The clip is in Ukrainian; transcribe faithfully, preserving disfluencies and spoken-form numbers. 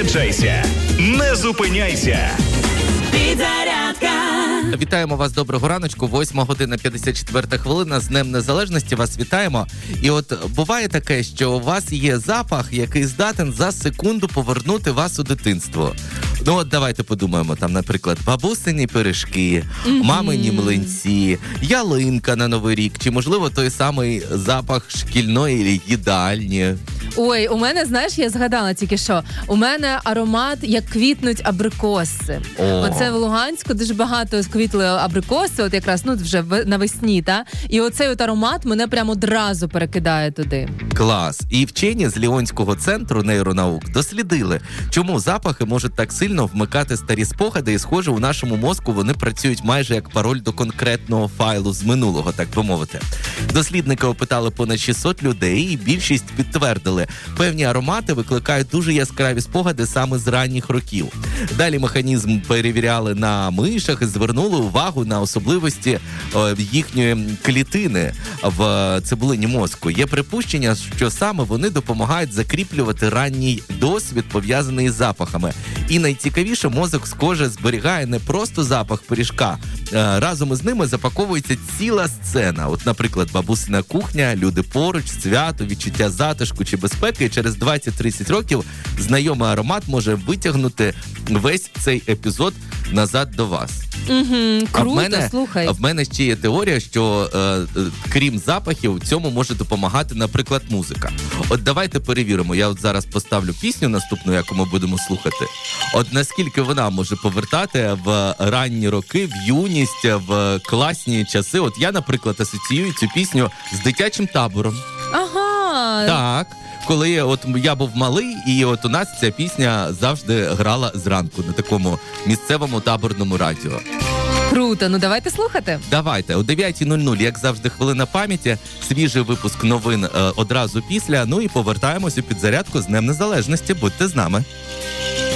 Включайся, не зупиняйся. Підзарядка. Вітаємо вас, доброго раночку, восьма година п'ятдесят четверта хвилина, з Днем Незалежності вас вітаємо. І от буває таке, що у вас є запах, який здатен за секунду повернути вас у дитинство. Ну от давайте подумаємо, там, наприклад, бабусині пиріжки, mm-hmm. мамині млинці, ялинка на Новий рік, чи, можливо, той самий запах шкільної їдальні. Ой, у мене, знаєш, я згадала тільки що, у мене аромат, як квітнуть абрикоси. О. Оце в Луганську дуже багато квітли абрикоси, от якраз, ну, вже навесні, та? І оцей от аромат мене прямо одразу перекидає туди. Клас. І вчені з Ліонського центру нейронаук дослідили, чому запахи можуть так сильно вмикати старі спогади, і, схоже, у нашому мозку вони працюють майже як пароль до конкретного файлу з минулого, так би мовити. Дослідники опитали понад шістсот людей, і більшість підтвердили, певні аромати викликають дуже яскраві спогади саме з ранніх років. Далі механізм перевіряли на мишах і звернули увагу на особливості е, їхньої клітини в цибулині мозку. Є припущення, що саме вони допомагають закріплювати ранній досвід, пов'язаний із запахами. І найцікавіше, мозок, схоже, зберігає не просто запах пиріжка. Е, разом із ними запаковується ціла сцена. От, наприклад, бабусина кухня, люди поруч, свято, відчуття затишку чи безпеки. І через двадцять-тридцять років знайомий аромат може витягнути весь цей епізод назад до вас. Угу, круто, а в мене, слухай. А в мене ще є теорія, що е, крім запахів, цьому може допомагати, наприклад, музика. От давайте перевіримо. Я от зараз поставлю пісню наступну, яку ми будемо слухати. От наскільки вона може повертати в ранні роки, в юність, в класні часи. От я, наприклад, асоціюю цю пісню з дитячим табором. Ага. Так. Коли от я був малий, і от у нас ця пісня завжди грала зранку на такому місцевому таборному радіо. Круто, ну давайте слухати. Давайте, о дев'ятій нуль нуль, як завжди, хвилина пам'яті, свіжий випуск новин е, одразу після, ну і повертаємось у підзарядку з Днем Незалежності. Будьте з нами.